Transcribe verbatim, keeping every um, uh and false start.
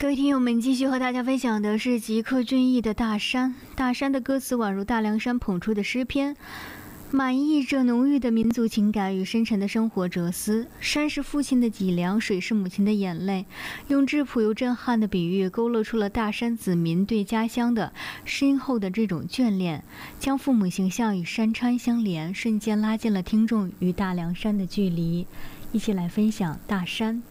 各位听友们，继续和大家分享的是吉克隽逸的《大山》。大山的歌词宛如大凉山捧出的诗篇，满溢着浓郁的民族情感与深沉的生活哲思。山是父亲的脊梁，水是母亲的眼泪，用质朴又震撼的比喻，勾勒出了大山子民对家乡的深厚的这种眷恋，将父母形象与山川相连，瞬间拉近了听众与大凉山的距离。一起来分享《大山》。